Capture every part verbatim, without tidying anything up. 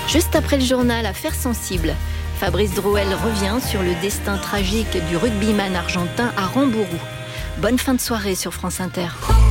Juste après le journal, affaire sensible. Fabrice Drouel revient sur le destin tragique du rugbyman argentin à Rambourou. Bonne fin de soirée sur France Inter.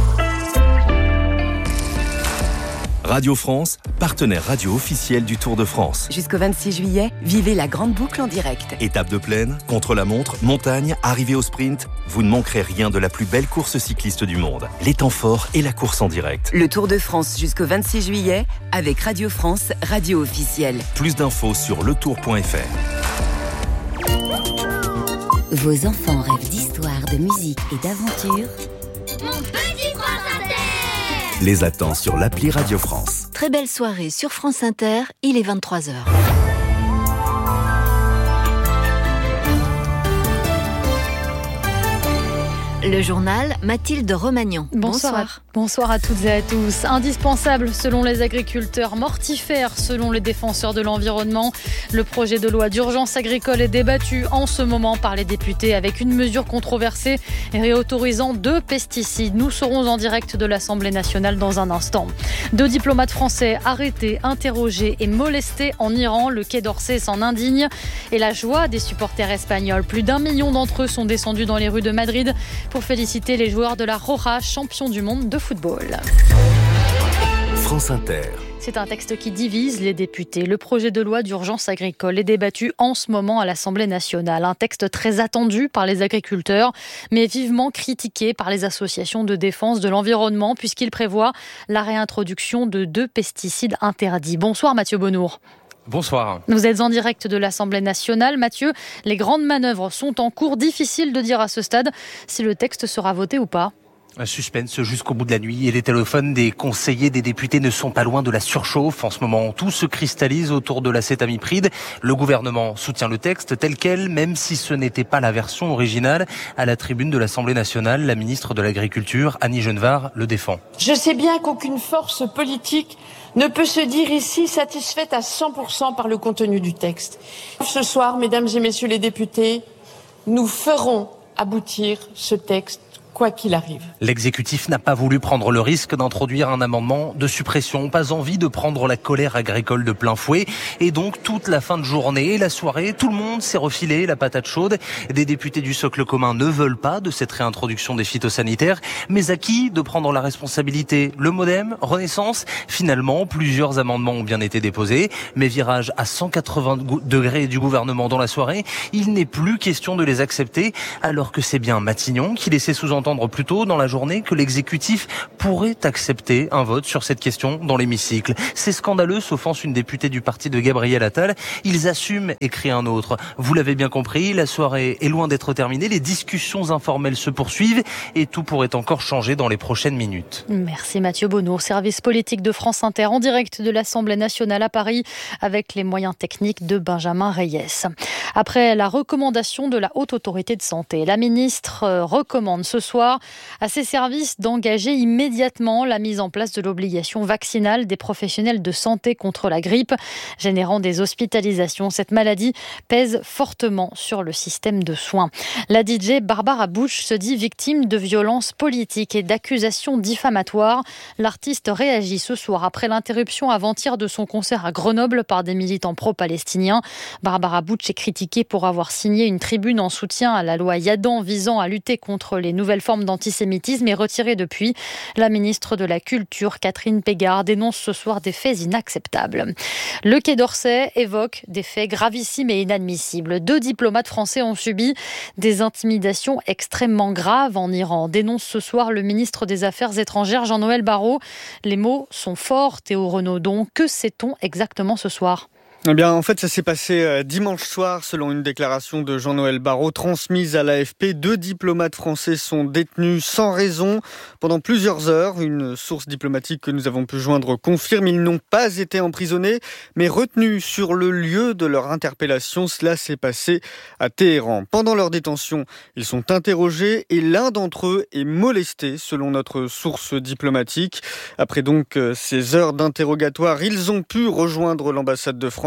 Radio France, partenaire radio officiel du Tour de France. Jusqu'au vingt-six juillet, vivez la grande boucle en direct. Étape de plaine, contre-la-montre, montagne, arrivée au sprint, vous ne manquerez rien de la plus belle course cycliste du monde. Les temps forts et la course en direct. Le Tour de France jusqu'au vingt-six juillet avec Radio France, radio officielle. Plus d'infos sur le tour point f r. Vos enfants rêvent d'histoire, de musique et d'aventure. Mon petit France Inter! Les attend sur l'appli Radio France. Très belle soirée sur France Inter, il est vingt-trois heures. Le journal, Mathilde Romagnan. Bonsoir. Bonsoir. Bonsoir à toutes et à tous. Indispensable selon les agriculteurs, mortifère selon les défenseurs de l'environnement. Le projet de loi d'urgence agricole est débattu en ce moment par les députés avec une mesure controversée réautorisant deux pesticides. Nous serons en direct de l'Assemblée nationale dans un instant. Deux diplomates français arrêtés, interrogés et molestés en Iran. Le Quai d'Orsay s'en indigne. Et la joie des supporters espagnols. Plus d'un million d'entre eux sont descendus dans les rues de Madrid pour féliciter les joueurs de la Roja, champions du monde de football. France Inter. C'est un texte qui divise les députés. Le projet de loi d'urgence agricole est débattu en ce moment à l'Assemblée nationale. Un texte très attendu par les agriculteurs, mais vivement critiqué par les associations de défense de l'environnement, puisqu'il prévoit la réintroduction de deux pesticides interdits. Bonsoir Mathieu Bonnour. Bonsoir. Vous êtes en direct de l'Assemblée nationale. Mathieu, les grandes manœuvres sont en cours. Difficile de dire à ce stade si le texte sera voté ou pas. Un suspense jusqu'au bout de la nuit et les téléphones des conseillers des députés ne sont pas loin de la surchauffe. En ce moment, tout se cristallise autour de l'acétamipride. Le gouvernement soutient le texte tel quel, même si ce n'était pas la version originale. À la tribune de l'Assemblée nationale, la ministre de l'Agriculture, Annie Genevard, le défend. Je sais bien qu'aucune force politique ne peut se dire ici satisfaite à cent pour cent par le contenu du texte. Ce soir, mesdames et messieurs les députés, nous ferons aboutir ce texte quoi qu'il arrive. L'exécutif n'a pas voulu prendre le risque d'introduire un amendement de suppression. Pas envie de prendre la colère agricole de plein fouet. Et donc, toute la fin de journée et la soirée, tout le monde s'est refilé la patate chaude. Des députés du socle commun ne veulent pas de cette réintroduction des phytosanitaires. Mais à qui de prendre la responsabilité ? Le Modem ? Renaissance ? Finalement, plusieurs amendements ont bien été déposés. Mais virage à cent quatre-vingts degrés du gouvernement dans la soirée, il n'est plus question de les accepter. Alors que c'est bien Matignon qui laissait sous-entendre plus tôt dans la journée que l'exécutif pourrait accepter un vote sur cette question dans l'hémicycle. C'est scandaleux, s'offense une députée du parti de Gabriel Attal. Ils assument, écrit un autre. Vous l'avez bien compris, la soirée est loin d'être terminée. Les discussions informelles se poursuivent et tout pourrait encore changer dans les prochaines minutes. Merci Mathieu Bonnour, service politique de France Inter en direct de l'Assemblée nationale à Paris avec les moyens techniques de Benjamin Reyes. Après la recommandation de la Haute Autorité de Santé, la ministre recommande ce soir à ses services d'engager immédiatement la mise en place de l'obligation vaccinale des professionnels de santé contre la grippe, générant des hospitalisations. Cette maladie pèse fortement sur le système de soins. La D J Barbara Bush se dit victime de violences politiques et d'accusations diffamatoires. L'artiste réagit ce soir après l'interruption avant-hier de son concert à Grenoble par des militants pro-palestiniens. Barbara Bush est critiquée pour avoir signé une tribune en soutien à la loi Yadan visant à lutter contre les nouvelles forme d'antisémitisme est retirée depuis. La ministre de la Culture, Catherine Pégard, dénonce ce soir des faits inacceptables. Le Quai d'Orsay évoque des faits gravissimes et inadmissibles. Deux diplomates français ont subi des intimidations extrêmement graves en Iran, dénonce ce soir le ministre des Affaires étrangères Jean-Noël Barrot. Les mots sont forts, Théo Renaudon. Que sait-on exactement ce soir ? Eh bien, en fait, ça s'est passé euh, dimanche soir, selon une déclaration de Jean-Noël Barrot transmise à l'A F P. Deux diplomates français sont détenus sans raison pendant plusieurs heures. Une source diplomatique que nous avons pu joindre confirme. Ils n'ont pas été emprisonnés, mais retenus sur le lieu de leur interpellation. Cela s'est passé à Téhéran. Pendant leur détention, ils sont interrogés et l'un d'entre eux est molesté, selon notre source diplomatique. Après donc euh, ces heures d'interrogatoire, ils ont pu rejoindre l'ambassade de France.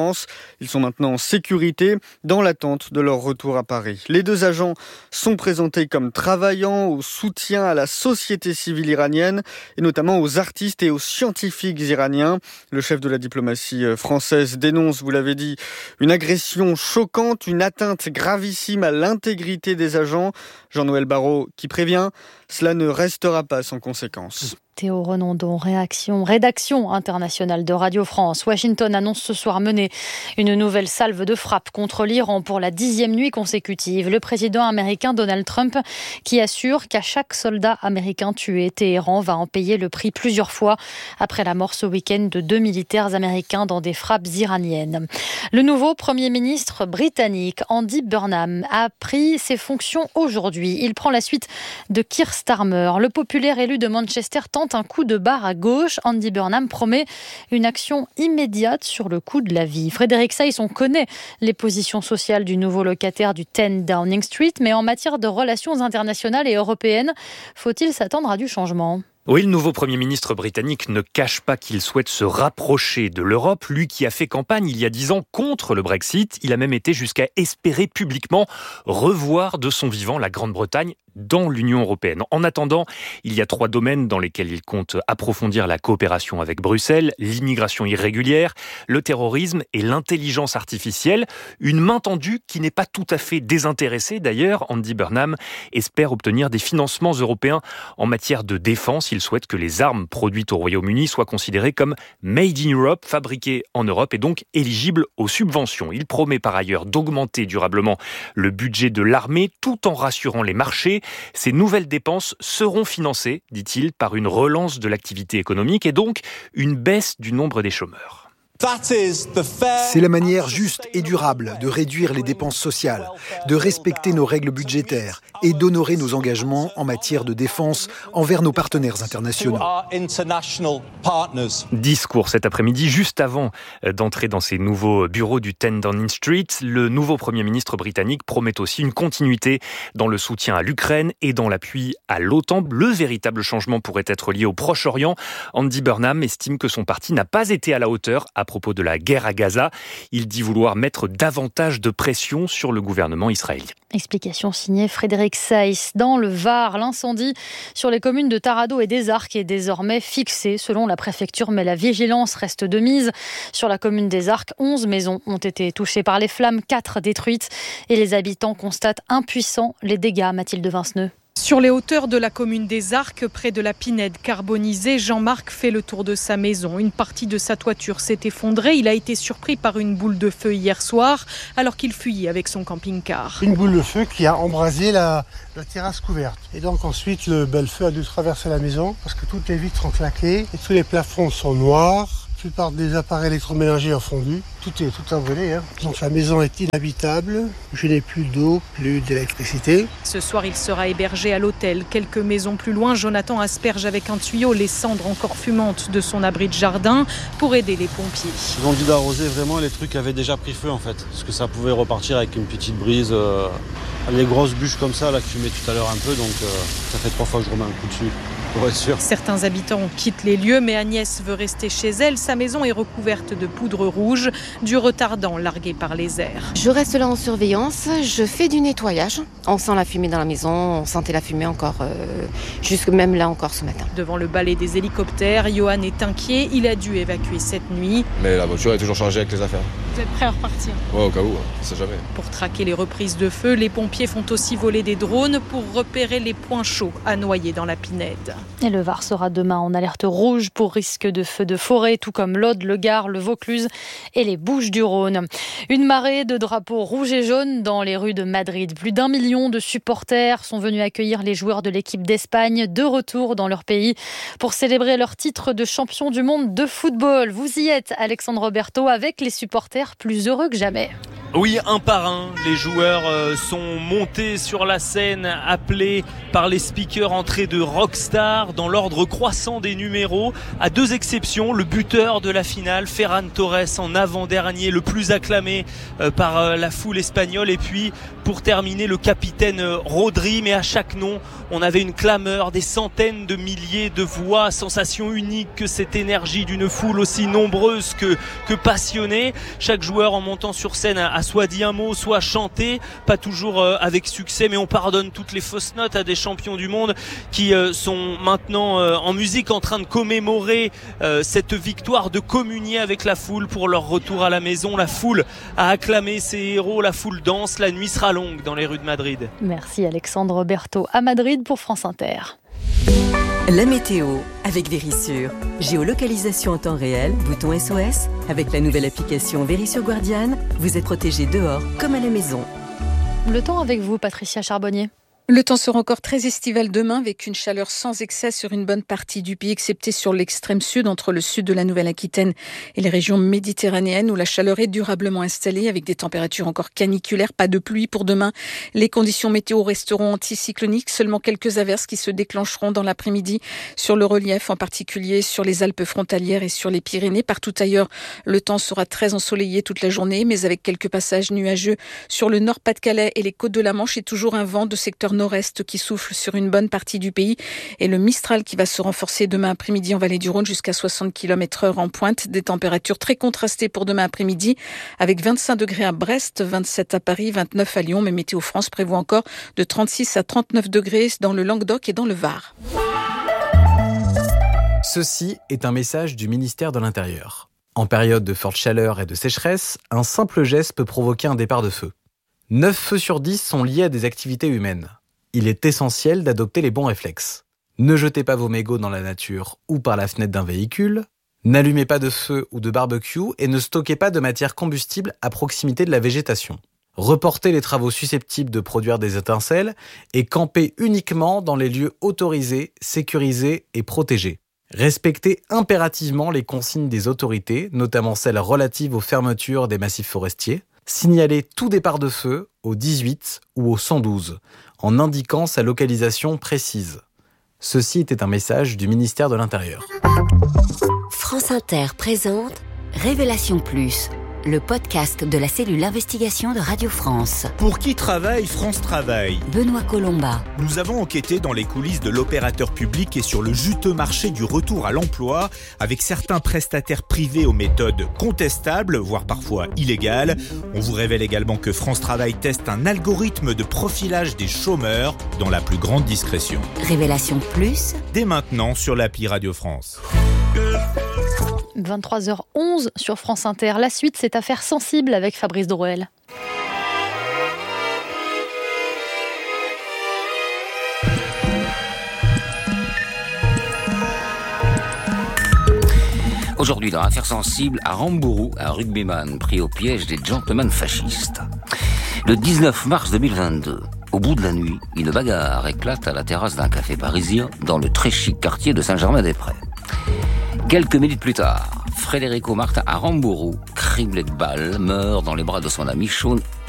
France. Ils sont maintenant en sécurité dans l'attente de leur retour à Paris. Les deux agents sont présentés comme travaillant au soutien à la société civile iranienne et notamment aux artistes et aux scientifiques iraniens. Le chef de la diplomatie française dénonce, vous l'avez dit, une agression choquante, une atteinte gravissime à l'intégrité des agents. Jean-Noël Barrot qui prévient, cela ne restera pas sans conséquences. Théo Renondon, réaction, rédaction internationale de Radio France. Washington annonce ce soir mener une nouvelle salve de frappe contre l'Iran pour la dixième nuit consécutive. Le président américain Donald Trump qui assure qu'à chaque soldat américain tué, Téhéran va en payer le prix plusieurs fois après la mort ce week-end de deux militaires américains dans des frappes iraniennes. Le nouveau Premier ministre britannique, Andy Burnham, a pris ses fonctions aujourd'hui. Il prend la suite de Keir Starmer. Le populaire élu de Manchester tente un coup de barre à gauche. Andy Burnham promet une action immédiate sur le coût de la vie. Frédéric Seyss, on connaît les positions sociales du nouveau locataire du dix Downing Street, mais en matière de relations internationales et européennes, faut-il s'attendre à du changement ? Oui, le nouveau Premier ministre britannique ne cache pas qu'il souhaite se rapprocher de l'Europe. Lui qui a fait campagne il y a dix ans contre le Brexit, il a même été jusqu'à espérer publiquement revoir de son vivant la Grande-Bretagne dans l'Union européenne. En attendant, il y a trois domaines dans lesquels il compte approfondir la coopération avec Bruxelles, l'immigration irrégulière, le terrorisme et l'intelligence artificielle. Une main tendue qui n'est pas tout à fait désintéressée. D'ailleurs, Andy Burnham espère obtenir des financements européens en matière de défense. Il souhaite que les armes produites au Royaume-Uni soient considérées comme Made in Europe, fabriquées en Europe et donc éligibles aux subventions. Il promet par ailleurs d'augmenter durablement le budget de l'armée tout en rassurant les marchés. Ces nouvelles dépenses seront financées, dit-il, par une relance de l'activité économique et donc une baisse du nombre des chômeurs. C'est la manière juste et durable de réduire les dépenses sociales, de respecter nos règles budgétaires et d'honorer nos engagements en matière de défense envers nos partenaires internationaux. Discours cet après-midi, juste avant d'entrer dans ses nouveaux bureaux du dix Downing Street. Le nouveau Premier ministre britannique promet aussi une continuité dans le soutien à l'Ukraine et dans l'appui à l'OTAN. Le véritable changement pourrait être lié au Proche-Orient. Andy Burnham estime que son parti n'a pas été à la hauteur à propos de la guerre à Gaza. Il dit vouloir mettre davantage de pression sur le gouvernement israélien. Explication signée Frédéric Seyss. Dans le Var, l'incendie sur les communes de Taradot et des Arcs est désormais fixé selon la préfecture, mais la vigilance reste de mise. Sur la commune des Arcs, onze maisons ont été touchées par les flammes, quatre détruites et les habitants constatent impuissants les dégâts. Mathilde Vinceneux. Sur les hauteurs de la commune des Arcs, près de la Pinède carbonisée, Jean-Marc fait le tour de sa maison. Une partie de sa toiture s'est effondrée. Il a été surpris par une boule de feu hier soir, alors qu'il fuyait avec son camping-car. Une boule de feu qui a embrasé la, la terrasse couverte. Et donc ensuite, le bel feu a dû traverser la maison parce que toutes les vitres sont claquées et tous les plafonds sont noirs. La plupart des appareils électroménagers ont fondu. Tout est tout a brûlé. Hein. Donc la maison est inhabitable. Je n'ai plus d'eau, plus d'électricité. Ce soir, il sera hébergé à l'hôtel. Quelques maisons plus loin, Jonathan asperge avec un tuyau les cendres encore fumantes de son abri de jardin pour aider les pompiers. Ils ont dit d'arroser vraiment, les trucs avaient déjà pris feu en fait. Parce que ça pouvait repartir avec une petite brise. Euh, les grosses bûches comme ça là, que tu mets tout à l'heure un peu. Donc euh, ça fait trois fois que je remets un coup dessus. Pour être sûr. Certains habitants quittent les lieux, mais Agnès veut rester chez elle. Sa maison est recouverte de poudre rouge, du retardant largué par les airs. Je reste là en surveillance, je fais du nettoyage. On sent la fumée dans la maison, on sentait la fumée encore, euh, jusque même là encore ce matin. Devant le balai des hélicoptères, Johan est inquiet. Il a dû évacuer cette nuit. Mais la voiture est toujours chargée avec les affaires. Vous êtes prêt à repartir ? Ouais, au cas où, on ne sait jamais. Pour traquer les reprises de feu, les pompiers font aussi voler des drones pour repérer les points chauds à noyer dans la Pinède. Et le Var sera demain en alerte rouge pour risque de feux de forêt, tout comme l'Aude, le Gard, le Vaucluse et les Bouches-du-Rhône. Une marée de drapeaux rouges et jaunes dans les rues de Madrid. Plus d'un million de supporters sont venus accueillir les joueurs de l'équipe d'Espagne de retour dans leur pays pour célébrer leur titre de champion du monde de football. Vous y êtes, Alexandre Roberto, avec les supporters plus heureux que jamais. Oui, un par un, les joueurs sont montés sur la scène, appelés par les speakers entrée de rockstar dans l'ordre croissant des numéros, à deux exceptions, le buteur de la finale, Ferran Torres en avant-dernier, le plus acclamé par la foule espagnole, et puis pour terminer le capitaine Rodri. Mais à chaque nom, on avait une clameur, des centaines de milliers de voix, sensation unique que cette énergie d'une foule aussi nombreuse que, que passionnée. Chaque joueur en montant sur scène a soit dit un mot, soit chanté, pas toujours avec succès, mais on pardonne toutes les fausses notes à des champions du monde qui sont maintenant en musique en train de commémorer cette victoire, de communier avec la foule pour leur retour à la maison. La foule a acclamé ses héros, la foule danse, la nuit sera longue dans les rues de Madrid. Merci Alexandre Berthaud à Madrid pour France Inter. La météo avec Vérissure. Géolocalisation en temps réel, bouton S O S. Avec la nouvelle application Vérissure Guardian, vous êtes protégé dehors comme à la maison. Le temps avec vous, Patricia Charbonnier. Le temps sera encore très estival demain avec une chaleur sans excès sur une bonne partie du pays, excepté sur l'extrême sud, entre le sud de la Nouvelle-Aquitaine et les régions méditerranéennes où la chaleur est durablement installée avec des températures encore caniculaires. Pas de pluie pour demain. Les conditions météo resteront anticycloniques. Seulement quelques averses qui se déclencheront dans l'après-midi sur le relief, en particulier sur les Alpes frontalières et sur les Pyrénées. Partout ailleurs, le temps sera très ensoleillé toute la journée, mais avec quelques passages nuageux sur le Nord-Pas-de-Calais et les côtes de la Manche et toujours un vent de secteur nord-est qui souffle sur une bonne partie du pays et le Mistral qui va se renforcer demain après-midi en vallée du Rhône jusqu'à soixante kilomètres heure en pointe. Des températures très contrastées pour demain après-midi avec vingt-cinq degrés à Brest, vingt-sept à Paris, vingt-neuf à Lyon. Mais Météo France prévoit encore de trente-six à trente-neuf degrés dans le Languedoc et dans le Var. Ceci est un message du ministère de l'Intérieur. En période de forte chaleur et de sécheresse, un simple geste peut provoquer un départ de feu. neuf feux sur dix sont liés à des activités humaines. Il est essentiel d'adopter les bons réflexes. Ne jetez pas vos mégots dans la nature ou par la fenêtre d'un véhicule, n'allumez pas de feu ou de barbecue et ne stockez pas de matière combustible à proximité de la végétation. Reportez les travaux susceptibles de produire des étincelles et campez uniquement dans les lieux autorisés, sécurisés et protégés. Respectez impérativement les consignes des autorités, notamment celles relatives aux fermetures des massifs forestiers. Signalez tout départ de feu au dix-huit ou au cent douze, en indiquant sa localisation précise. Ceci était un message du ministère de l'Intérieur. France Inter présente Révélation Plus, le podcast de la cellule investigation de Radio France. Pour qui travaille France Travail ? Benoît Colomba. Nous avons enquêté dans les coulisses de l'opérateur public et sur le juteux marché du retour à l'emploi, avec certains prestataires privés aux méthodes contestables, voire parfois illégales. On vous révèle également que France Travail teste un algorithme de profilage des chômeurs dans la plus grande discrétion. Révélation Plus, dès maintenant sur l'appli Radio France. vingt-trois heures onze sur France Inter. La suite, c'est Affaires sensibles avec Fabrice Drouel. Aujourd'hui, dans Affaires sensibles, à Rambourou, un rugbyman pris au piège des gentlemen fascistes. Le dix-neuf mars deux mille vingt-deux, au bout de la nuit, une bagarre éclate à la terrasse d'un café parisien dans le très chic quartier de Saint-Germain-des-Prés. Quelques minutes plus tard, Frédérico Martin à Rambourou, criblé de balles, meurt dans les bras de son ami Sean